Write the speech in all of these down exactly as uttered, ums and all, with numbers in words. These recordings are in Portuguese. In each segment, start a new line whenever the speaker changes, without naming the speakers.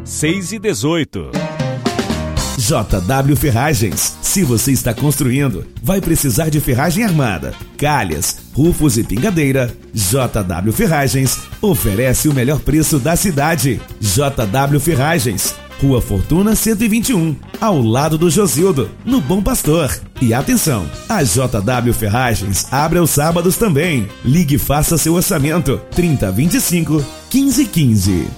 seis e dezoito.
J W Ferragens. Se você está construindo, vai precisar de ferragem armada, calhas, rufos e pingadeira. J W Ferragens oferece o melhor preço da cidade. J W Ferragens, Rua Fortuna cento e vinte e um, ao lado do Josildo, no Bom Pastor. E atenção, a J W Ferragens abre aos sábados também. Ligue e faça seu orçamento. trinta, vinte e cinco, quinze, quinze.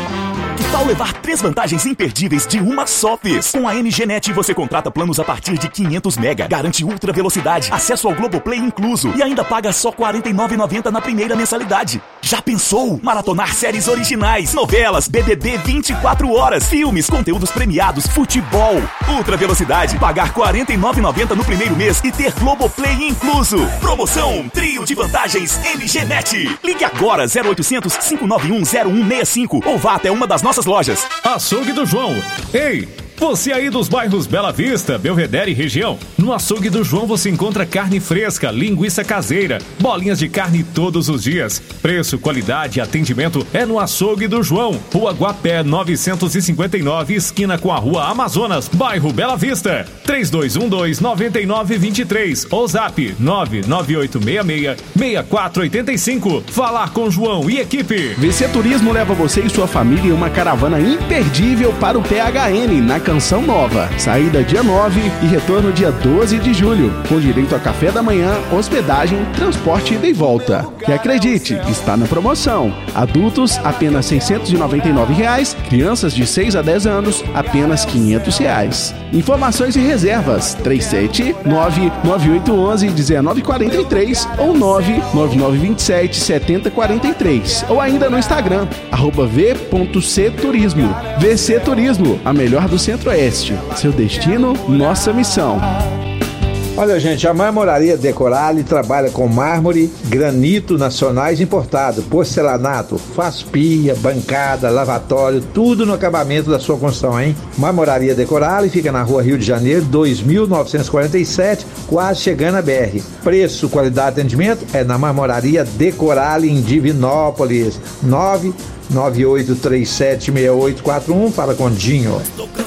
Que tal levar três vantagens imperdíveis de uma só vez? Com a M G Net você contrata planos a partir de quinhentos mega, garante ultra velocidade, acesso ao Globoplay incluso e ainda paga só quarenta e nove reais e noventa centavos na primeira mensalidade. Já pensou? Maratonar séries originais, novelas, B B B vinte e quatro horas, filmes, conteúdos premiados, futebol. Ultra velocidade, pagar quarenta e nove reais e noventa centavos no primeiro mês e ter Globoplay incluso. Promoção Trio de Vantagens M G Net. Ligue agora zero oitocentos, cinco nove um, zero um seis cinco ou vá até uma das nossas lojas.
Açougue do João. Ei, você aí dos bairros Bela Vista, Belvedere e região, no Açougue do João você encontra carne fresca, linguiça caseira, bolinhas de carne todos os dias. Preço, qualidade e atendimento é no Açougue do João, Rua Guapé novecentos e cinquenta e nove, esquina com a Rua Amazonas, bairro Bela Vista. três dois um dois, nove nove dois três ou zap nove nove oito seis seis, seis quatro oito cinco. Falar com João e equipe.
V C Turismo leva você e sua família em uma caravana imperdível para o P H N, na Canção Nova. Saída dia nove e retorno dia doze de julho, com direito a café da manhã, hospedagem, transporte ida e volta. E acredite, está na promoção. Adultos, apenas seiscentos e noventa e nove reais, crianças de seis a dez anos, apenas quinhentos reais. Informações e reservas, três sete nove, nove oito um um, um nove quatro três ou nove nove nove dois sete, sete zero quatro três ou ainda no Instagram, arroba v ponto c turismo. V C Turismo, a melhor do Centro-Oeste. Seu destino, nossa missão.
Olha, gente, a Marmoraria Decorale trabalha com mármore, granito nacionais importado, porcelanato, faz pia, bancada, lavatório, tudo no acabamento da sua construção, hein? Marmoraria Decorale fica na Rua Rio de Janeiro, dois mil novecentos e quarenta e sete, quase chegando a B R. Preço, qualidade e atendimento é na Marmoraria Decorale em Divinópolis. nove nove oito três sete, seis oito quatro um, fala com Dinho.